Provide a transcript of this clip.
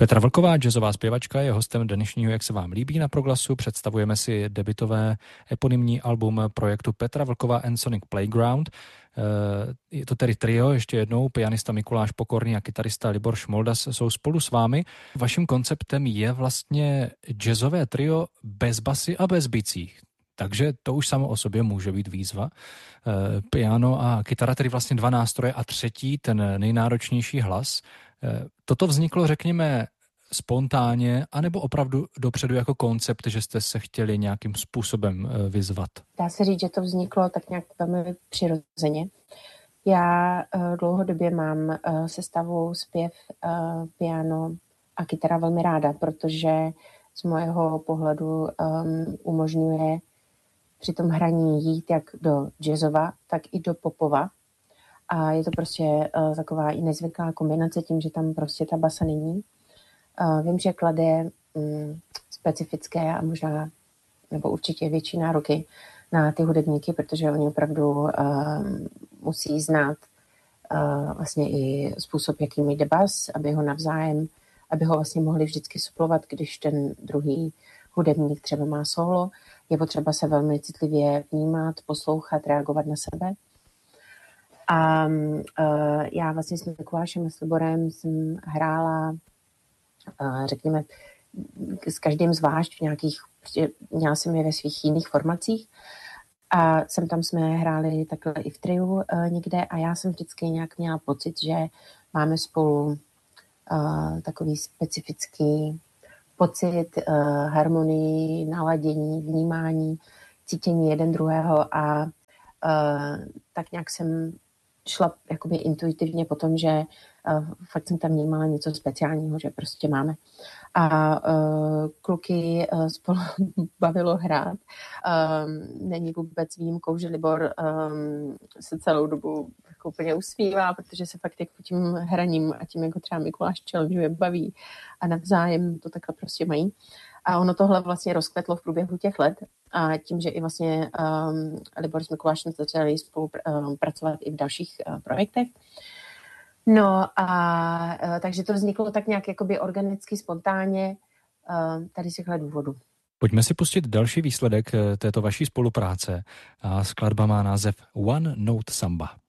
Petra Vlková, jazzová zpěvačka, je hostem dnešního Jak se vám líbí na Proglasu. Představujeme si debutové eponymní album projektu Petra Vlková and Sonic Playground. Je to tedy trio, ještě jednou, pianista Mikuláš Pokorný a kytarista Libor Šmoldas jsou spolu s vámi. Vaším konceptem je vlastně jazzové trio bez basy a bez bicí. Takže to už samo o sobě může být výzva. Piano a kytara, tedy vlastně dva nástroje a třetí, ten nejnáročnější hlas. Toto vzniklo, řekněme, spontánně, anebo opravdu dopředu jako koncept, že jste se chtěli nějakým způsobem vyzvat? Dá se říct, že to vzniklo tak nějak velmi přirozeně. Já dlouhodobě mám sestavu zpěv, piano a kytara velmi ráda, protože z mojeho pohledu umožňuje při tom hraní jít jak do jazzova, tak i do popova. A je to prostě taková i nezvyklá kombinace tím, že tam prostě ta basa není. Vím, že klade specifické a možná, nebo určitě větší nároky na ty hudebníky, protože oni opravdu musí znát vlastně i způsob, jakým jde bas, aby ho navzájem, aby ho vlastně mohli vždycky suplovat, když ten druhý hudebník třeba má solo. Je potřeba se velmi citlivě vnímat, poslouchat, reagovat na sebe. A já vlastně s Mikulášem a s Liborem jsem hrála, řekněme, s každým zvlášť v nějakých, prostě měla jsem je ve svých jiných formacích a sem tam jsme hráli takhle i v triu někde a já jsem vždycky nějak měla pocit, že máme spolu takový specifický pocit harmonii, naladění, vnímání, cítění jeden druhého a tak nějak jsem šla jakoby intuitivně po tom, že fakt jsem tam vnímala něco speciálního, že prostě máme. A kluky spolu bavilo hrát. Není vůbec výjimkou, že Libor se celou dobu jako úplně usmívá, protože se fakt jako tím hraním a tím jako třeba Mikuláš challengeuje baví a navzájem to takhle prostě mají. A ono tohle vlastně rozkvetlo v průběhu těch let a tím, že i vlastně Libor s Mikulášem začali spolu pracovat i v dalších projektech. No a takže to vzniklo tak nějak jakoby organicky, spontánně tady z těchto důvodů. Pojďme si pustit další výsledek této vaší spolupráce. A skladba má název One Note Samba.